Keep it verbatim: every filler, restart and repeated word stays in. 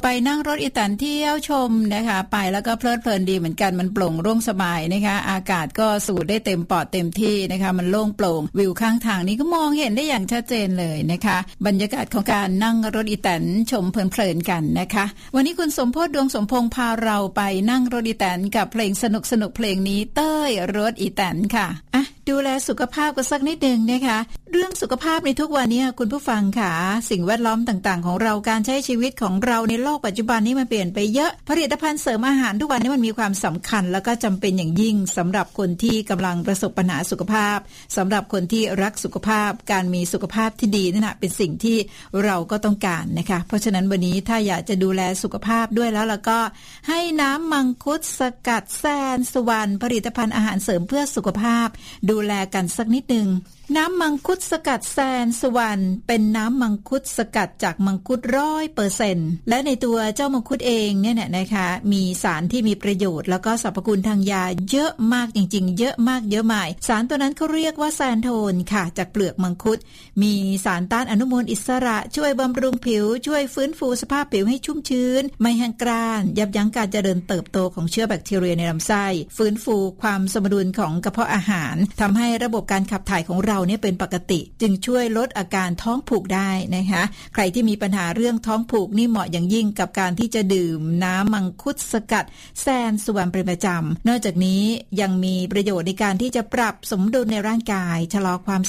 ไปนั่งรถอีแตนเที่ยวชมนะคะไปแล้วก็เพลิดเพลินดีเหมือนกันมันโปร่งโล่งสบายนะคะอากาศก็สูดได้เต็มปอดเต็มที่นะคะมันโล่งโปร่งวิวข้างทางนี้ก็มองเห็นได้อย่างชัดเจนเลยนะคะบรรยากาศของการนั่งรถอีแตนชมเพลินๆกันนะคะวันนี้คุณสมโพธิ์ดวงสมพงษ์พาเราไปนั่งรถอีแตนกับเพลงสนุกๆเพลงนี้เต้ยรถอีแตนค่ะอ่ะดูแลสุขภาพกันสักนิดนึงนะคะเรื่องสุขภาพในทุกวันนี้คุณผู้ฟังค่ะสิ่งแวดล้อมต่างๆของเราการใช้ชีวิตของเราในโลกปัจจุบันนี้มันเปลี่ยนไปเยอะผลิตภัณฑ์เสริมอาหารทุกวันนี้มันมีความสำคัญแล้วก็จำเป็นอย่างยิ่งสำหรับคนที่กำลังประสบปัญหาสุขภาพสำหรับคนที่รักสุขภาพการมีสุขภาพที่ดีนั่นแหละเป็นสิ่งที่เราก็ต้องการนะคะเพราะฉะนั้นวันนี้ถ้าอยากจะดูแลสุขภาพด้วยแล้วแล้วก็ให้น้ำมังคุดสกัดแซนสุวรรณผลิตภัณฑ์อาหารเสริมเพื่อสุขภาพดูแลกันสักนิดนึงน้ำมังคุดสกัดแซนสุวรรณเป็นน้ำมังคุดสกัดจากมังคุดร้อยเปอร์เซ็นต์และในตัวเจ้ามังคุดเองเนี่ยนะคะมีสารที่มีประโยชน์แล้วก็สรรพคุณทางยาเยอะมากจริงๆเยอะมากเยอะมายสารตัวนั้นเขาเรียกว่าแซนโทนค่ะจากเปลือกมังคุดมีสารต้านอนุมูลอิสระช่วยบำรุงผิวช่วยฟื้นฟูสภาพผิวให้ชุ่มชื้นไม่แห้งกร้านยับยั้งการเจริญเติบโตของเชื้อแบคทีเรียในลำไส้ฟื้นฟูความสมดุลของกระเพาะอาหารทำให้ระบบการขับถ่ายของเราเนี่ยเป็นปกติจึงช่วยลดอาการท้องผูกได้นะคะใครที่มีปัญหาเรื่องท้องผูกนี่เหมาะอย่างยิ่งกับการที่จะดื่มน้ำมังคุดสกัดแซนสุวรรณเป็นประจำนอกจากนี้ยังมีประโยชน์ในการที่จะปรับสมดุลในร่างกายชะลอความ